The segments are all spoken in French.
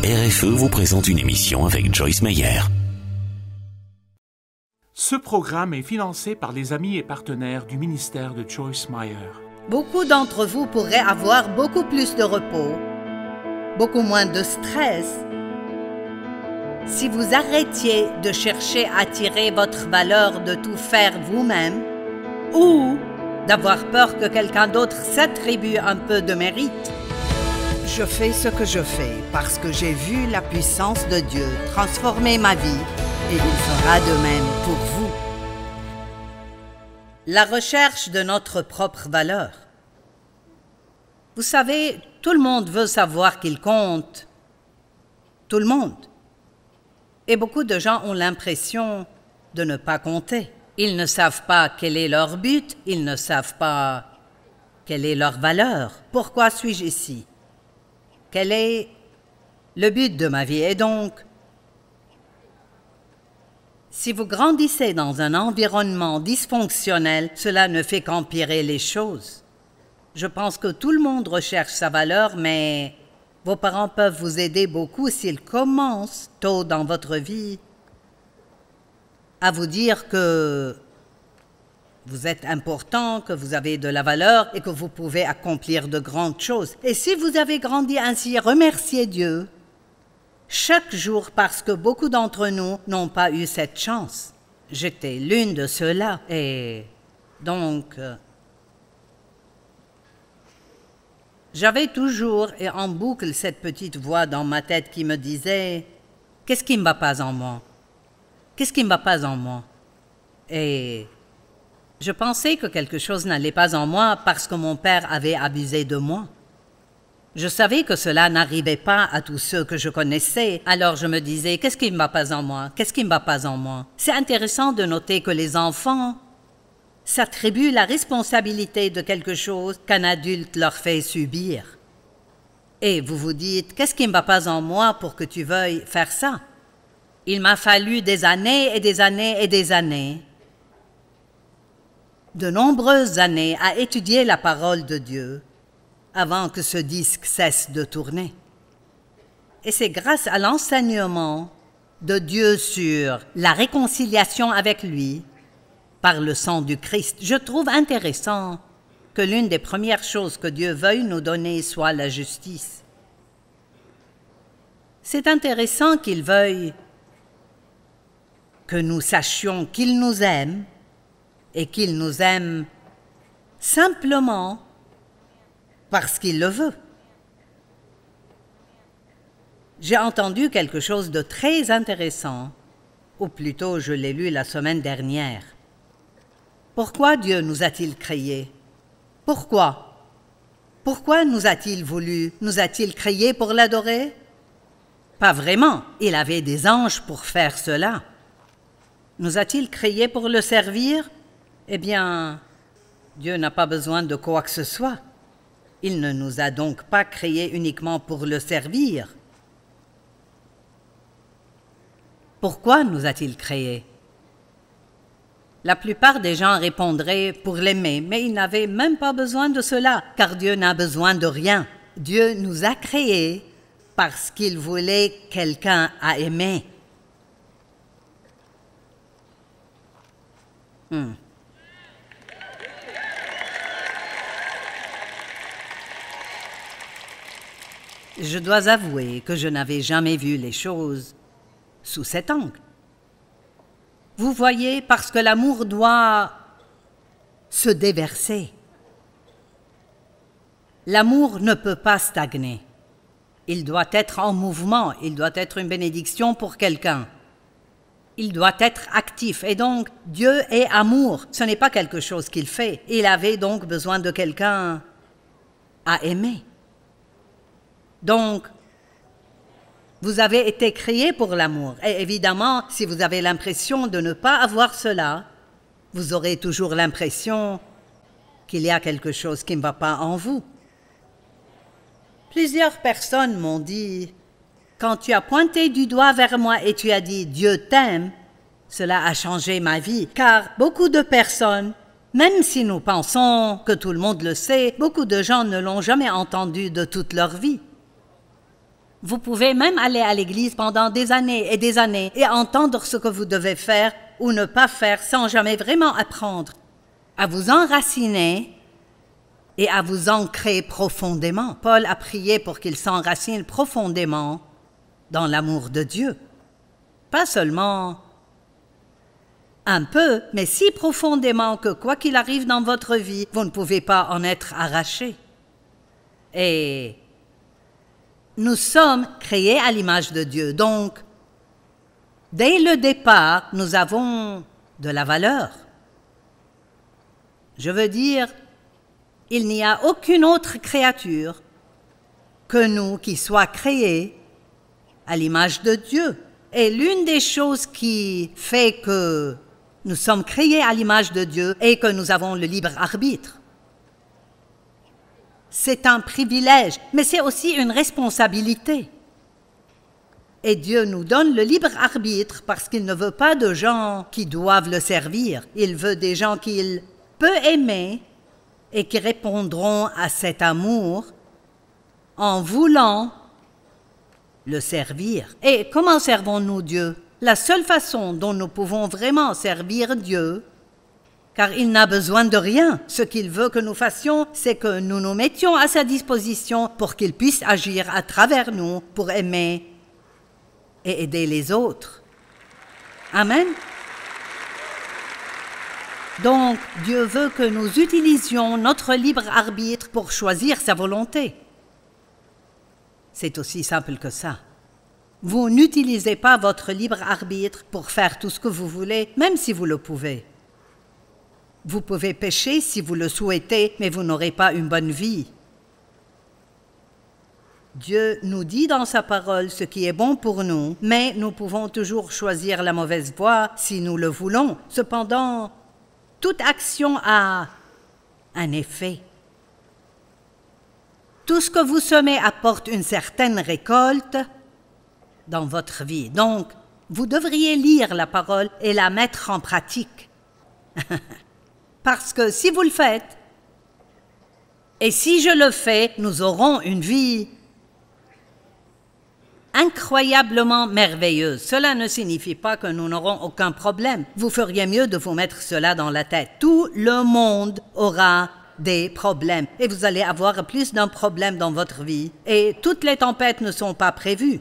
RFE vous présente une émission avec Joyce Meyer. Ce programme est financé par les amis et partenaires du ministère de Joyce Meyer. Beaucoup d'entre vous pourraient avoir beaucoup plus de repos, beaucoup moins de stress, si vous arrêtiez de chercher à tirer votre valeur de tout faire vous-même ou d'avoir peur que quelqu'un d'autre s'attribue un peu de mérite. Je fais ce que je fais parce que j'ai vu la puissance de Dieu transformer ma vie et il fera de même pour vous. La recherche de notre propre valeur. Vous savez, tout le monde veut savoir qu'il compte. Tout le monde. Et beaucoup de gens ont l'impression de ne pas compter. Ils ne savent pas quel est leur but, ils ne savent pas quelle est leur valeur. Pourquoi suis-je ici? Quel est le but de ma vie? Et donc, si vous grandissez dans un environnement dysfonctionnel, cela ne fait qu'empirer les choses. Je pense que tout le monde recherche sa valeur, mais vos parents peuvent vous aider beaucoup s'ils commencent tôt dans votre vie à vous dire que vous êtes important, que vous avez de la valeur et que vous pouvez accomplir de grandes choses. Et si vous avez grandi ainsi, remerciez Dieu chaque jour parce que beaucoup d'entre nous n'ont pas eu cette chance. J'étais l'une de ceux-là et donc j'avais toujours et en boucle cette petite voix dans ma tête qui me disait « Qu'est-ce qui ne va pas en moi? Qu'est-ce qui ne va pas en moi? » Et je pensais que quelque chose n'allait pas en moi parce que mon père avait abusé de moi. Je savais que cela n'arrivait pas à tous ceux que je connaissais, alors je me disais « Qu'est-ce qui ne va pas en moi? Qu'est-ce qui ne va pas en moi? » C'est intéressant de noter que les enfants s'attribuent la responsabilité de quelque chose qu'un adulte leur fait subir. Et vous vous dites « Qu'est-ce qui ne va pas en moi pour que tu veuilles faire ça? » Il m'a fallu des années et des années et des années, de nombreuses années à étudier la parole de Dieu avant que ce disque cesse de tourner. Et c'est grâce à l'enseignement de Dieu sur la réconciliation avec lui par le sang du Christ. Je trouve intéressant que l'une des premières choses que Dieu veuille nous donner soit la justice. C'est intéressant qu'il veuille que nous sachions qu'il nous aime et qu'il nous aime simplement parce qu'il le veut. J'ai entendu quelque chose de très intéressant, ou plutôt je l'ai lu la semaine dernière. Pourquoi Dieu nous a-t-il créés? Pourquoi? Pourquoi nous a-t-il voulu? Nous a-t-il créés pour l'adorer? Pas vraiment, il avait des anges pour faire cela. Nous a-t-il créés pour le servir? Eh bien, Dieu n'a pas besoin de quoi que ce soit. Il ne nous a donc pas créés uniquement pour le servir. Pourquoi nous a-t-il créés? La plupart des gens répondraient pour l'aimer, mais ils n'avaient même pas besoin de cela, car Dieu n'a besoin de rien. Dieu nous a créés parce qu'il voulait quelqu'un à aimer. Je dois avouer que je n'avais jamais vu les choses sous cet angle. Vous voyez, parce que l'amour doit se déverser. L'amour ne peut pas stagner. Il doit être en mouvement, il doit être une bénédiction pour quelqu'un. Il doit être actif. Et donc, Dieu est amour. Ce n'est pas quelque chose qu'il fait. Il avait donc besoin de quelqu'un à aimer. Donc, vous avez été créés pour l'amour. Et évidemment, si vous avez l'impression de ne pas avoir cela, vous aurez toujours l'impression qu'il y a quelque chose qui ne va pas en vous. Plusieurs personnes m'ont dit, quand tu as pointé du doigt vers moi et tu as dit « Dieu t'aime », cela a changé ma vie, car beaucoup de personnes, même si nous pensons que tout le monde le sait, beaucoup de gens ne l'ont jamais entendu de toute leur vie. Vous pouvez même aller à l'église pendant des années et entendre ce que vous devez faire ou ne pas faire sans jamais vraiment apprendre à vous enraciner et à vous ancrer profondément. Paul a prié pour qu'il s'enracine profondément dans l'amour de Dieu. Pas seulement un peu, mais si profondément que quoi qu'il arrive dans votre vie, vous ne pouvez pas en être arraché. Et nous sommes créés à l'image de Dieu, donc dès le départ, nous avons de la valeur. Je veux dire, il n'y a aucune autre créature que nous qui soit créée à l'image de Dieu. Et l'une des choses qui fait que nous sommes créés à l'image de Dieu est que nous avons le libre arbitre. C'est un privilège, mais c'est aussi une responsabilité. Et Dieu nous donne le libre arbitre parce qu'il ne veut pas de gens qui doivent le servir. Il veut des gens qu'il peut aimer et qui répondront à cet amour en voulant le servir. Et comment servons-nous Dieu? La seule façon dont nous pouvons vraiment servir Dieu, car il n'a besoin de rien. Ce qu'il veut que nous fassions, c'est que nous nous mettions à sa disposition pour qu'il puisse agir à travers nous pour aimer et aider les autres. Amen. Donc, Dieu veut que nous utilisions notre libre arbitre pour choisir sa volonté. C'est aussi simple que ça. Vous n'utilisez pas votre libre arbitre pour faire tout ce que vous voulez, même si vous le pouvez. Vous pouvez pécher si vous le souhaitez, mais vous n'aurez pas une bonne vie. Dieu nous dit dans sa parole ce qui est bon pour nous, mais nous pouvons toujours choisir la mauvaise voie si nous le voulons. Cependant, toute action a un effet. Tout ce que vous semez apporte une certaine récolte dans votre vie. Donc, vous devriez lire la parole et la mettre en pratique. Parce que si vous le faites, et si je le fais, nous aurons une vie incroyablement merveilleuse. Cela ne signifie pas que nous n'aurons aucun problème. Vous feriez mieux de vous mettre cela dans la tête. Tout le monde aura des problèmes et vous allez avoir plus d'un problème dans votre vie. Et toutes les tempêtes ne sont pas prévues.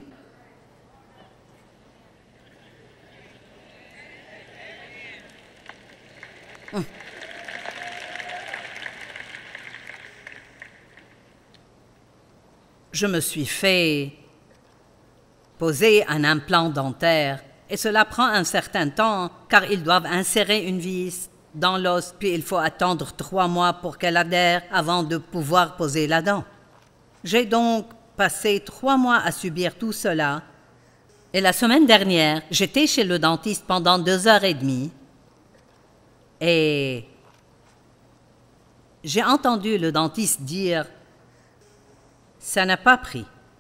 Je me suis fait poser un implant dentaire et cela prend un certain temps car ils doivent insérer une vis dans l'os puis il faut attendre 3 mois pour qu'elle adhère avant de pouvoir poser la dent. J'ai donc passé 3 mois à subir tout cela et la semaine dernière, j'étais chez le dentiste pendant 2h30 et j'ai entendu le dentiste dire « ça n'a pas pris ».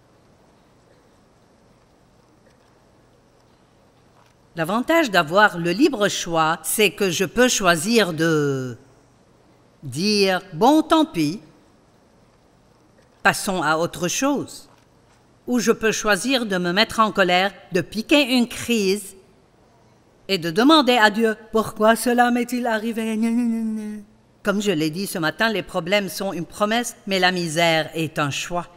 L'avantage d'avoir le libre choix, c'est que je peux choisir de dire « bon, tant pis, passons à autre chose ». Ou je peux choisir de me mettre en colère, de piquer une crise et de demander à Dieu « pourquoi cela m'est-il arrivé ?» Comme je l'ai dit ce matin, les problèmes sont une promesse, mais la misère est un choix.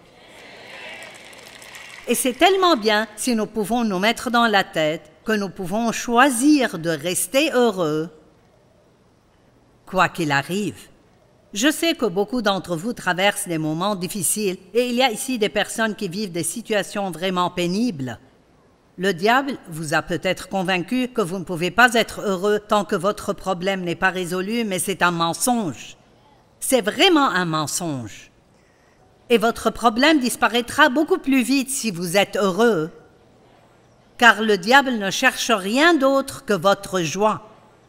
Et c'est tellement bien si nous pouvons nous mettre dans la tête que nous pouvons choisir de rester heureux, quoi qu'il arrive. Je sais que beaucoup d'entre vous traversent des moments difficiles et il y a ici des personnes qui vivent des situations vraiment pénibles. Le diable vous a peut-être convaincu que vous ne pouvez pas être heureux tant que votre problème n'est pas résolu, mais c'est un mensonge. C'est vraiment un mensonge. Et votre problème disparaîtra beaucoup plus vite si vous êtes heureux, car le diable ne cherche rien d'autre que votre joie.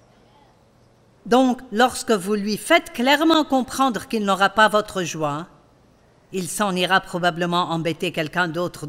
Donc, lorsque vous lui faites clairement comprendre qu'il n'aura pas votre joie, il s'en ira probablement embêter quelqu'un d'autre